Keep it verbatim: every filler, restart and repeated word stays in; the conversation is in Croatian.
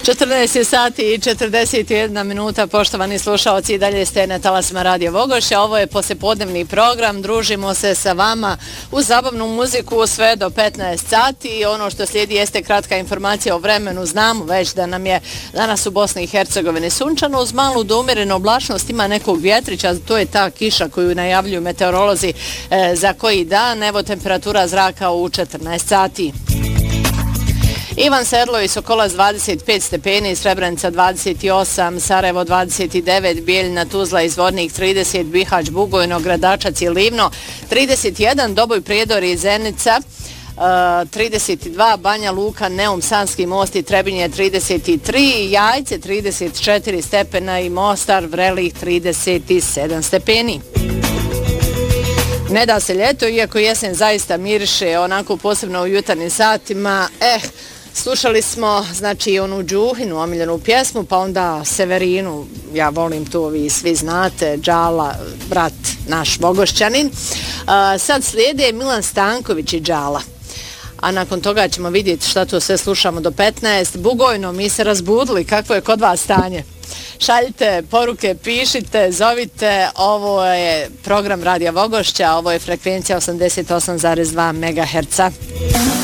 četrnaest sati i četrdeset jedna minuta, poštovani slušaoci, i dalje ste na talasima Radio Vogošća. Ovo je poslijepodnevni program, družimo se sa vama uz zabavnu muziku sve do petnaest sati i ono što slijedi jeste kratka informacija o vremenu. Znamo već da nam je danas u Bosni i Hercegovini sunčano, uz malu do umjerenu oblačnost, ima nekog vjetrića, to je ta kiša koju najavljuju meteorolozi e, za koji dan. Evo temperatura zraka u četrnaest sati. Ivan Sedlo i Sokolac dvadeset pet stepeni, Srebrenica dvadeset osam, Sarajevo dvadeset devet, Bijeljina, Tuzla i Zvornik trideset, Bihać, Bugojno, Gradačac i Livno trideset jedan, Doboj, Prijedor i Zenica Uh, trideset dva, Banja Luka, Neum, Sanski most i Trebinje trideset tri, Jajce trideset četiri stepena i Mostar, Vrelih trideset sedam stepeni. Ne da se ljeto, iako jesen zaista miriše, onako posebno u jutarnjim satima. Eh, slušali smo, znači, onu Đuhinu, omiljenu pjesmu, pa onda Severinu, ja volim to, vi svi znate, Đala, brat naš Vogošćanin. Uh, sad slijede Milan Stanković i Đala. A nakon toga ćemo vidjeti šta to sve slušamo do petnaest. Bugojno, mi se razbudili, kakvo je kod vas stanje? Šaljite poruke, pišite, zovite. Ovo je program Radija Vogošća, ovo je frekvencija osamdeset osam zarez dva megaherca.